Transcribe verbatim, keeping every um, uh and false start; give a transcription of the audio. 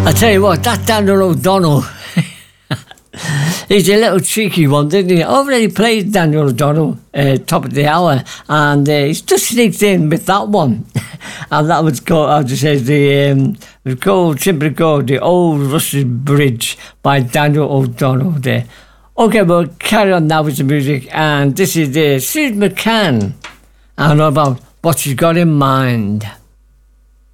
I tell you what, that Daniel O'Donnell, he's a little cheeky one, didn't he? I already played Daniel O'Donnell, uh, top of the hour, and uh, he's just sneaked in with that one. And that was called, I'll just say, the, um, it was called, simply called The Old Rusted Bridge by Daniel O'Donnell there. Okay, we'll carry on now with the music, and this is uh, Susan McCann, and about what she's got in mind.